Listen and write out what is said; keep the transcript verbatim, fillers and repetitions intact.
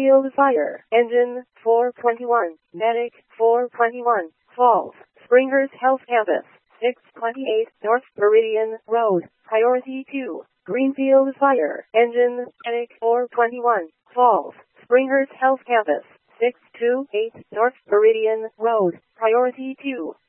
Greenfield Fire Engine four twenty-one, Medic four twenty-one, Falls, Springers Health Campus six twenty-eight, North Meridian Road, Priority two, Greenfield Fire Engine, Medic four twenty-one, Falls, Springers Health Campus six twenty-eight, North Meridian Road, Priority two.